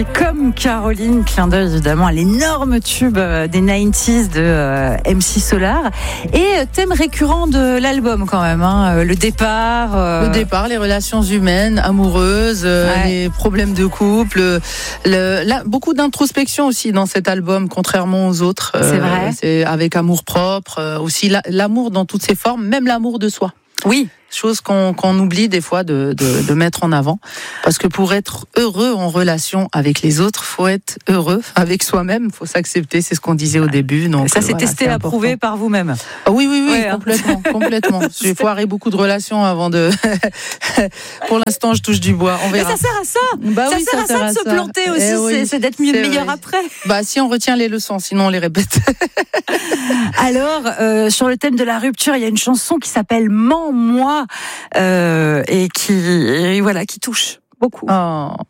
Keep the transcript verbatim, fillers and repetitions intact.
Comme Caroline, clin d'œil évidemment à l'énorme tube des quatre-vingt-dix de euh, M C Solar. Et thème récurrent de l'album quand même, hein, le départ. Euh... Le départ, les relations humaines, amoureuses, euh, ouais. les problèmes de couple. Le, là, beaucoup d'introspection aussi dans cet album, contrairement aux autres. C'est euh, vrai. C'est avec amour propre, euh, aussi la, l'amour dans toutes ses formes, même l'amour de soi. Oui. Chose qu'on, qu'on oublie des fois de, de, de mettre en avant. Parce que pour être heureux en relation avec les autres, faut être heureux avec soi-même, faut s'accepter, c'est ce qu'on disait au début. Donc, ça s'est voilà, testé, approuvé par vous-même. Ah oui, oui, oui, ouais, complètement, hein. complètement. J'ai foiré beaucoup de relations avant de... Pour l'instant, je touche du bois, on verra. Mais ça sert à ça. Bah ça oui, sert ça à ça, à de se ça. planter aussi, eh oui, c'est, c'est d'être mieux, c'est meilleur vrai. après. Bah si on retient les leçons, sinon on les répète. Alors, euh, sur le thème de la rupture, il y a une chanson qui s'appelle Mens-moi euh, et qui et voilà, qui touche beaucoup. Oh.